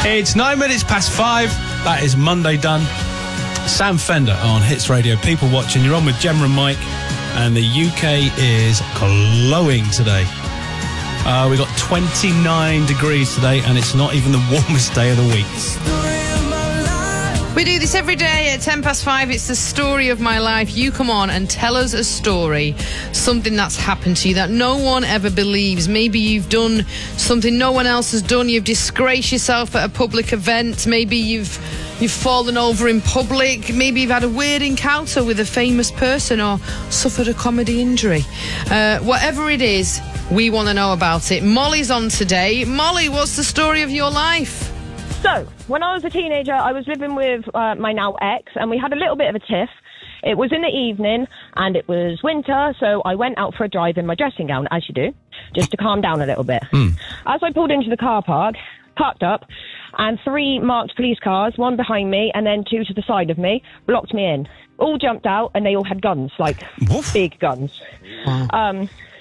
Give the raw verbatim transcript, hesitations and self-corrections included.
It's nine minutes past five. That is Monday done. Sam Fender on Hits Radio. People watching. You're on with Gemma and Mike. And the U K is glowing today. Uh, we got twenty-nine degrees today, and it's not even the warmest day of the week. We do this every day at ten past five. It's the story of my life. You come on and tell us a story, something that's happened to you that no one ever believes. Maybe you've done something no one else has done. You've disgraced yourself at a public event. Maybe you've you've fallen over in public. Maybe you've had a weird encounter with a famous person or suffered a comedy injury. Uh, whatever it is, we want to know about it. Molly's on today. Molly, what's the story of your life? So, when I was a teenager, I was living with uh, my now ex, and we had a little bit of a tiff. It was in the evening, and it was winter, so I went out for a drive in my dressing gown, as you do, just to calm down a little bit. Mm. As I pulled into the car park, parked up, and three marked police cars, one behind me and then two to the side of me, blocked me in. All jumped out, and they all had guns, like Woof. big guns. Wow. Um,